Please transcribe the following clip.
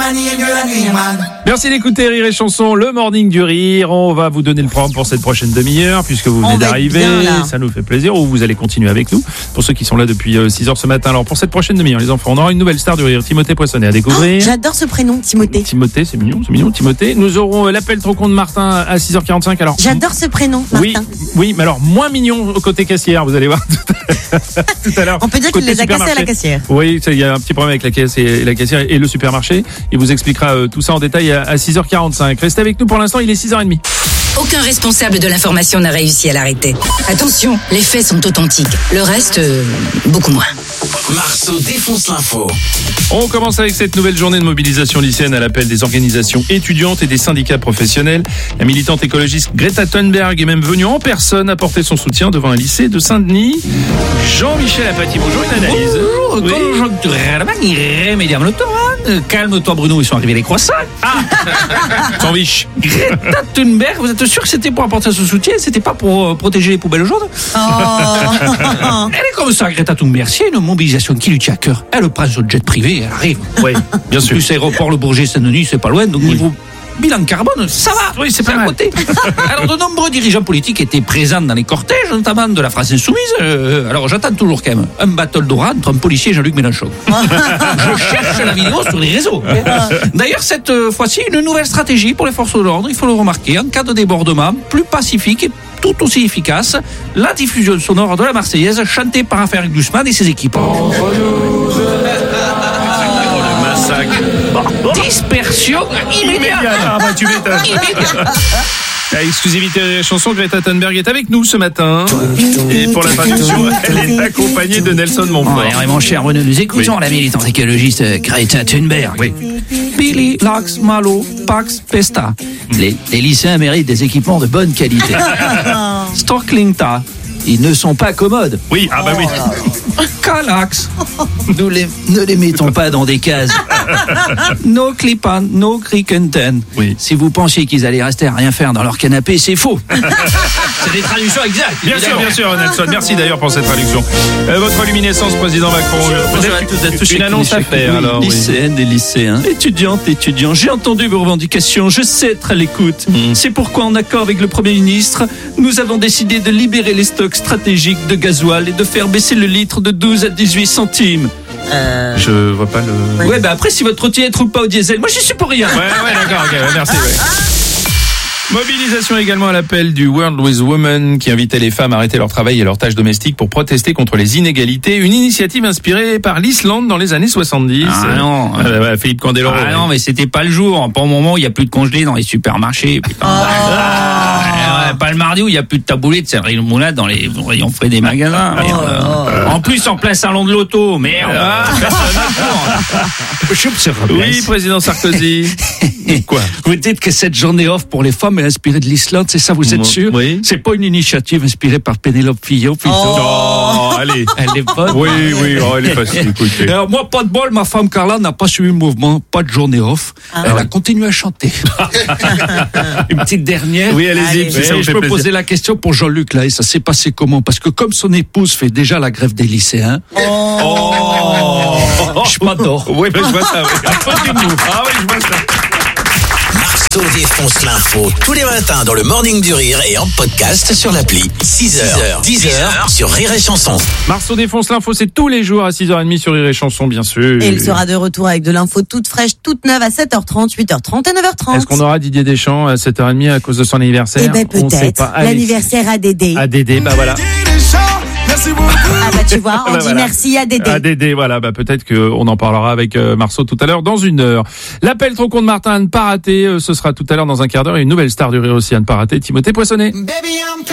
Merci d'écouter Rire et Chanson, le morning du rire. On va vous donner le programme pour cette prochaine demi-heure puisque vous venez d'arriver. Ça nous fait plaisir. Ou vous allez continuer avec nous pour ceux qui sont là depuis 6h ce matin. Alors pour cette prochaine demi-heure, les enfants, on aura une nouvelle star du rire, Timothée Poissonnet à découvrir. J'adore ce prénom, Timothée. Timothée, c'est mignon, Timothée. Nous aurons l'appel trop con de Martin à 6h45. Alors j'adore ce prénom, Martin. Oui, mais alors moins mignon au côté caissière, vous allez voir tout à l'heure. On peut dire qu'il les a cassés à la caissière. Oui, il y a un petit problème avec la caisse et la caissière et le supermarché. Il vous expliquera tout ça en détail à 6h45. Restez avec nous pour l'instant, il est 6h30. Aucun responsable de l'information n'a réussi à l'arrêter. Attention, les faits sont authentiques. Le reste, beaucoup moins. Marceau défonce l'info. On commence avec cette nouvelle journée de mobilisation lycéenne à l'appel des organisations étudiantes et des syndicats professionnels. La militante écologiste Greta Thunberg est même venue en personne apporter son soutien devant un lycée de Saint-Denis. Jean-Michel Apathy, bonjour, une analyse. Bonjour, conjoncturellement irrémédiablement. Calme-toi Bruno, ils sont arrivés les croissants. Sans viche. Greta Thunberg, vous êtes sûr que c'était pour apporter son soutien, c'était pas pour protéger les poubelles jaunes? Elle est comme ça, Greta Thunberg. S'il y a une mobilisation qui lui tient à cœur, elle prend son jet privé, elle arrive. Oui, bien sûr. En plus, aéroport Le Bourget-Saint-Denis, c'est pas loin, donc niveau bilan carbone, ça va. Oui, c'est pas à mal. côté. Alors, de nombreux dirigeants politiques étaient présents dans les cortèges, notamment de la France Insoumise. Alors, j'attends toujours quand même un battle d'oral entre un policier et Jean-Luc Mélenchon. Je cherche la vidéo sur les réseaux. D'ailleurs, cette fois-ci, une nouvelle stratégie pour les forces de l'ordre, il faut le remarquer, en cas de débordement, plus pacifique et tout aussi efficace, la diffusion sonore de la Marseillaise chantée par Raphaël Glucksmann et ses équipes. Dispersion immédiate. Ah bah tu m'étonnes. La exclusivité de la chanson, Greta Thunberg est avec nous ce matin. Et pour la traduction, elle est accompagnée de Nelson Montfort. Ouais, mon cher Renaud, nous écoutons la militante écologiste Greta Thunberg. Oui. Billy, Lax, Malo, Pax, Pesta. Les lycéens méritent des équipements de bonne qualité. Storklingta, ils ne sont pas commodes. Oui, ah bah oui. Calax, ne les mettons pas dans des cases. No Clipan, no Krikenten. Oui. Si vous pensiez qu'ils allaient rester à rien faire dans leur canapé, c'est faux. C'est des traductions exactes. Bien sûr, Nelson. Merci d'ailleurs pour cette traduction. Votre luminescence, président Macron. Bonjour à toutes et à tous. Une annonce à faire, alors. Lycéennes et lycéens, étudiantes, étudiants, j'ai entendu vos revendications, je sais être à l'écoute. C'est pourquoi, en accord avec le Premier ministre, nous avons décidé de libérer les stocks stratégiques de gasoil et de faire baisser le litre de 12 à 18 centimes. Je vois pas le... Ouais, bah après, si votre trottinette roule pas au diesel, moi j'y suis pour rien. Ouais, d'accord, ok, merci. Ouais. Mobilisation également à l'appel du World with Women qui invitait les femmes à arrêter leur travail et leurs tâches domestiques pour protester contre les inégalités. Une initiative inspirée par l'Islande dans les années 70. Ah non, Philippe Candeloro. Ah non, mais c'était pas le jour. Pas au moment où il y a plus de congelés dans les supermarchés. Pas le mardi où il y a plus de taboulet de céleri moulade dans les rayons frais des magasins. En plus, en plein salon de l'auto. Merde. Oui, président Sarkozy. Quoi? Vous dites que cette journée off pour les femmes est inspirée de l'Islande, c'est ça, vous êtes sûr? Oui. C'est pas une initiative inspirée par Pénélope Fillon, plutôt? Oh, allez. Elle est bonne. Oui, elle est facile, écoutez. Alors, moi, pas de bol, ma femme Carla n'a pas suivi le mouvement, pas de journée off. Elle a continué à chanter. Une petite dernière. Oui, allez-y. Je peux poser la question pour Jean-Luc, là, et ça s'est passé comment? Parce que comme son épouse fait déjà la grève des lycéens, je m'adore. Oui, je vois ça. Oui. Ah oui, je vois ça. Marceau défonce l'info tous les matins dans le Morning du Rire et en podcast sur l'appli. 6h, 10h sur Rire et Chanson. Marceau défonce l'info, c'est tous les jours à 6h30 sur Rire et Chanson, bien sûr. Et il sera de retour avec de l'info toute fraîche, toute neuve à 7h30, 8h30 et 9h30. Est-ce qu'on aura Didier Deschamps à 7h30 à cause de son anniversaire? Eh ben peut-être. L'anniversaire à Dédé. À Dédé, bah voilà. Merci beaucoup. Ah bah tu vois, on dit voilà. Merci à Dédé. À Dédé, voilà, bah peut-être qu'on en parlera avec Marceau tout à l'heure dans une heure. L'appel trop con de Martin à ne pas rater, ce sera tout à l'heure dans un quart d'heure et une nouvelle star du rire aussi à ne pas rater, Timothée Poissonnet.